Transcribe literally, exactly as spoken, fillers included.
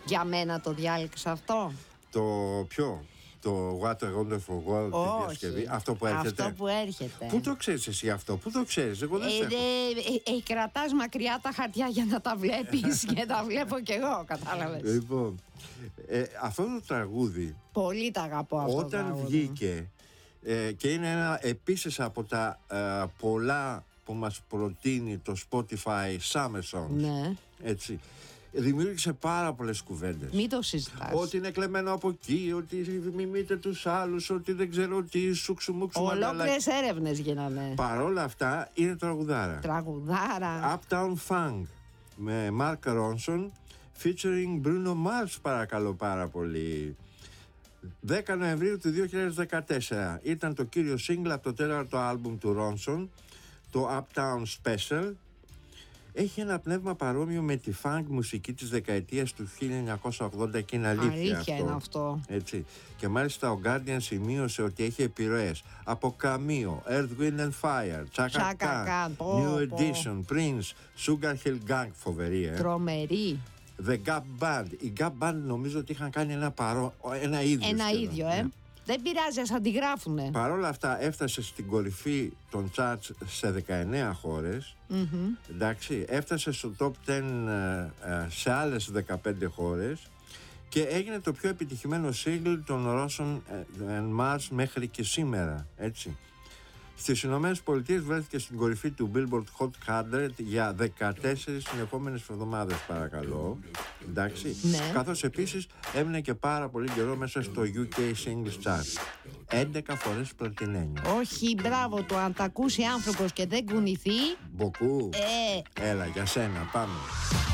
Για μένα το διάλεξα αυτό. Το ποιο? Το What a Wonderful World, τη διασκευή. Αυτό που έρχεται. Αυτό που έρχεται. Πού το ξέρεις εσύ αυτό, πού το ξέρεις? Εγώ δεν ε, ξέρω. Ε, ε, ε, κρατάς μακριά τα χαρτιά για να τα βλέπεις και τα βλέπω κι εγώ, κατάλαβες. Λοιπόν, ε, αυτό το τραγούδι, πολύ τα αγαπώ αυτό. όταν το βγήκε, ε, και είναι ένα επίσης από τα ε, πολλά που μας προτείνει το Spotify Summer Songs. Ναι. Έτσι. Δημιούργησε πάρα πολλές κουβέντες. Μην το συζητάς. Ότι είναι κλεμμένο από εκεί, ότι μιμείται τους άλλους, ότι δεν ξέρω τι, σουξουμούξου. Ολόκληρες έρευνες γίνανε. Παρόλα αυτά είναι τραγουδάρα. Τραγουδάρα. Uptown Funk με Mark Ronson featuring Bruno Mars, παρακαλώ πάρα πολύ. δέκα Νοεμβρίου του δύο χιλιάδες δεκατέσσερα ήταν το κύριο single από το τέταρτο άλμπουμ του Ronson, το Uptown Special. Έχει ένα πνεύμα παρόμοιο με τη funk μουσική της δεκαετίας του χίλια εννιακόσια ογδόντα και είναι αλήθεια, αλήθεια αυτό. είναι αυτό. Έτσι. Και μάλιστα ο Guardian σημείωσε ότι έχει επιρροές από Cameo, Earth, Wind and Fire, Chaka Khan, New Edition, Prince, Sugar Hill Gang, φοβερή, ε. Τρομερή. The Gap Band. Οι Gap Band νομίζω ότι είχαν κάνει ένα, παρό... ένα ίδιο. Ένα σχεδόν, ίδιο, ε. ναι. Δεν πειράζει, ας αντιγράφουνε. Παρ' όλα αυτά έφτασε στην κορυφή των charts σε δεκαεννέα χώρες. Mm-hmm. Εντάξει, έφτασε στο top δέκα σε άλλες δεκαπέντε χώρες και έγινε το πιο επιτυχημένο single των Ronson and Mars μέχρι και σήμερα, έτσι. Στις Ηνωμένες Πολιτείες βρέθηκε στην κορυφή του Billboard Hot εκατό για δεκατέσσερις συνεχόμενες εβδομάδες, παρακαλώ. Εντάξει. Ναι. Καθώς επίσης έμεινε και πάρα πολύ καιρό μέσα στο γιου κέι Singles Chart. έντεκα φορές πλατινένιο. Όχι, μπράβο του, αν τα ακούσει άνθρωπος και δεν κουνηθεί. Μποκού. Ε. Έλα, για σένα, πάμε.